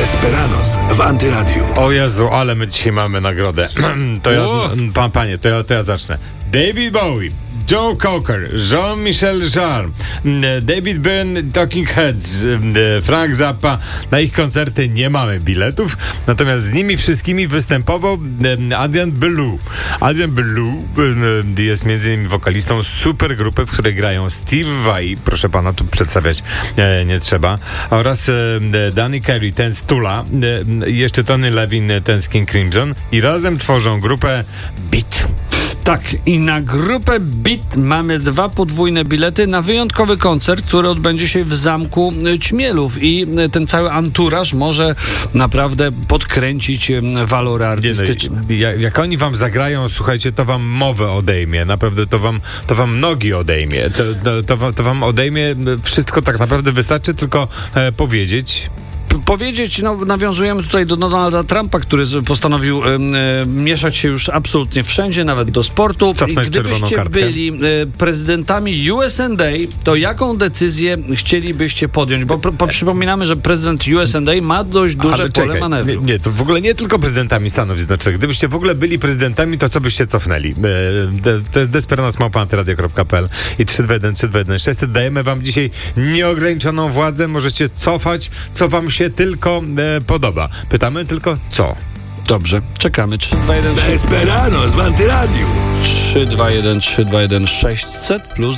Desperados w Antyradiu. O Jezu, ale my dzisiaj mamy nagrodę. Panie, to ja zacznę. David Bowie, Joe Cocker, Jean-Michel Jarre, David Byrne, Talking Heads, Frank Zappa. Na ich koncerty nie mamy biletów, natomiast z nimi wszystkimi występował Adrian Belew. Adrian Belew jest między innymi wokalistą super grupy, w której grają Steve Vai, proszę pana, tu przedstawiać nie trzeba, oraz Danny Carey, ten z Tula, jeszcze Tony Levin, ten z King Crimson, i razem tworzą grupę Beat. Tak, i na grupę Beat mamy 2 podwójne bilety na wyjątkowy koncert, który odbędzie się w Zamku Ćmielów, i ten cały anturaż może naprawdę podkręcić walory artystyczne. Jak oni wam zagrają, słuchajcie, to wam mowę odejmie, naprawdę to wam nogi odejmie, to wam odejmie wszystko, tak naprawdę wystarczy tylko powiedzieć. Nawiązujemy tutaj do Donalda Trumpa, który postanowił mieszać się już absolutnie wszędzie, nawet do sportu. Cofnąć czerwoną kartkę. Gdybyście byli prezydentami USA, to jaką decyzję chcielibyście podjąć? Bo przypominamy, że prezydent USA ma dość duże pole manewru. Nie, to w ogóle nie tylko prezydentami Stanów Zjednoczonych. Gdybyście w ogóle byli prezydentami, to co byście cofnęli? To jest desperados@antyradio.pl i 321 dajemy wam dzisiaj nieograniczoną władzę. Możecie cofać, co wam się tylko podoba. Pytamy tylko co? Dobrze, czekamy. 321 Desperados w Antyradiu. 321 600 plus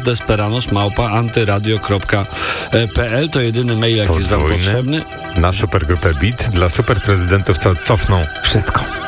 desperados@antyradio.pl to jedyny mail, jaki jest wam potrzebny. Na supergrupę Beat dla superprezydentów, co cofną wszystko.